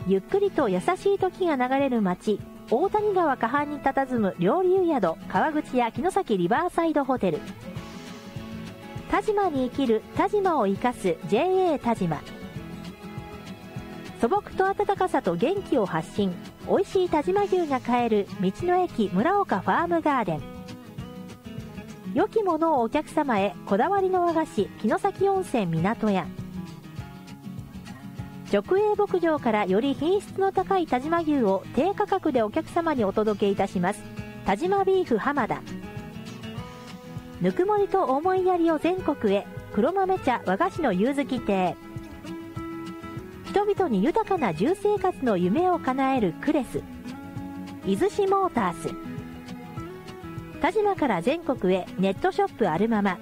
ゆっくりと優しい時が流れる町、大谷川河畔に佇む料理湯宿川口屋城崎リバーサイドホテル。田島に生きる田島を生かす JA 田島。素朴と温かさと元気を発信、美味しい田島牛が買える道の駅村岡ファームガーデン。良きものをお客様へ、こだわりの和菓子城崎温泉港屋。直営牧場からより品質の高い田島牛を低価格でお客様にお届けいたします。田島ビーフ浜田。ぬくもりと思いやりを全国へ、黒豆茶和菓子の柚月亭。人々に豊かな住生活の夢を叶えるクレス。伊豆市モータース。田島から全国へ、ネットショップアルママ。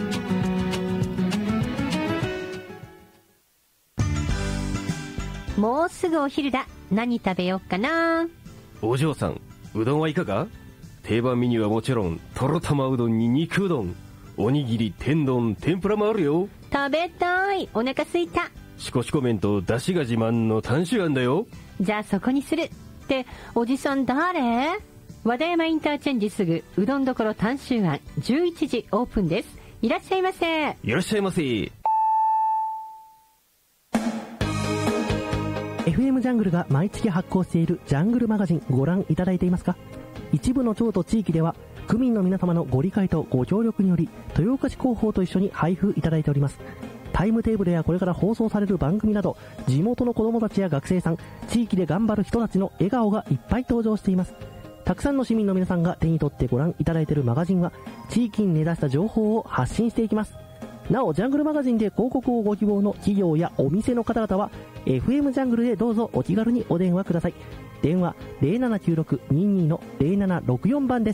もうすぐお昼だ。何食べよっかな。 お嬢さん、うどんはいかが？定番メニューはもちろん、とろ玉うどんに肉うどん、おにぎり、天丼、天ぷらもあるよ。 食べたい。お腹すいた。 シコシコ麺と出汁が自慢のタンシュアンだよ。 じゃあそこにする。って、おじさん誰？和田山インターチェンジすぐ、うどんどころタンシュアン、11時オープンです。いらっしゃいませ。 いらっしゃいませ。 FM ジャングルが毎月発行しているジャングルマガジン、ご覧いただいていますか？一部の町と地域では区民の皆様のご理解とご協力により、豊岡市広報と一緒に配布いただいております。タイムテーブルやこれから放送される番組など、地元の子どもたちや学生さん、地域で頑張る人たちの笑顔がいっぱい登場しています。たくさんの市民の皆さんが手に取ってご覧いただいているマガジンは、地域に根ざした情報を発信していきます。なお、ジャングルマガジンで広告をご希望の企業やお店の方々は FM ジャングルへどうぞお気軽にお電話ください。電話 079622-0764 番です。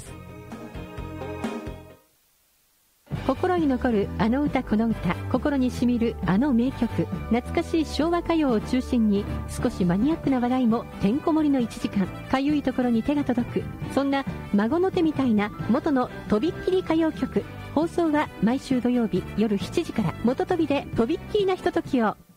心に残るあの歌この歌、心にしみるあの名曲、懐かしい昭和歌謡を中心に少しマニアックな話題もてんこ盛りの1時間、かゆいところに手が届く、そんな孫の手みたいな元のとびっきり歌謡曲。放送は毎週土曜日夜7時から。元飛びでとびっきりなひとときを。